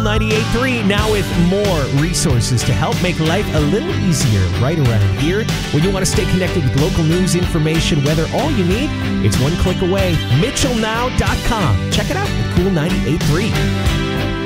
98.3 now with more resources to help make life a little easier right around here. When you want to stay connected with local news, information, weather, all you need, it's one click away. MitchellNow.com. Check it out at Cool 98.3.